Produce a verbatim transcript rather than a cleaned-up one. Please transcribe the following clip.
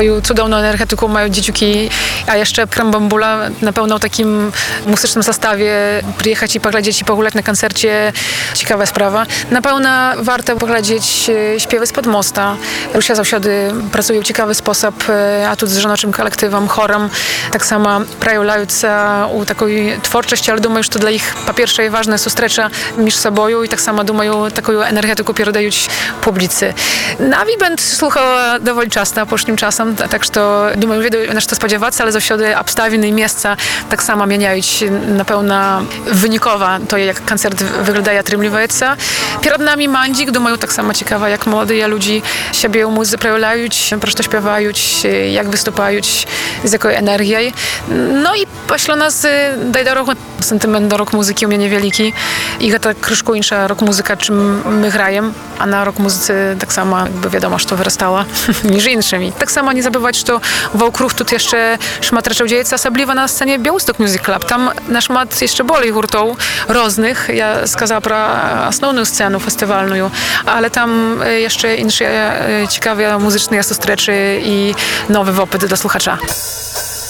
swoją cudowną energetyką mają dzieciuki, a jeszcze Krambambula na pełno takim muzycznym zastawie przyjechać i poglądać i pogulać na koncercie. Ciekawa sprawa. Na pełno warto poglądać śpiewy spod mosta. Rusia zawsze pracują w ciekawy sposób, a tu z żenoczym kolektywem, chorem. Tak samo prajulająca u takiej twórczości, ale думаю, że to dla ich po pierwsze ważne zustrecza między sobą i tak samo думаю, taką energetykę передаją publicy. Nawi będę słuchała доволі часто poprzednim czasem, tak że думаю, wiedzą na co spodziewać, ale zawsze obstawiny i miejsca tak samo zmieniają się na pełna wynikowa to, jak koncert wygląda i atrymliwaється. Przed nami Mandzik, думаю, tak samo ciekawa, jak młodzi ludzie siebie u muzy prejulają, prosto śpiewają, jak występują, z jaką energią. No i pośle nas daj do roku sentyment do rock muzyki u mnie niewielki i to troszkę inna rock muzyka, czym my grajemy, a na rock muzyce tak samo, jakby wiadomo, że to wyrastała niż innymi. Tak samo nie zabywać, że wokół tu jeszcze szmat raczej dzieje się, особливо na scenie Białystok Music Club. Tam na szmat jeszcze bolej hurtów różnych. Ja skazała pro основną scenę festiwalną, ale tam jeszcze inne ciekawe muzyczne zastreczy i nowy opyt dla słuchacza.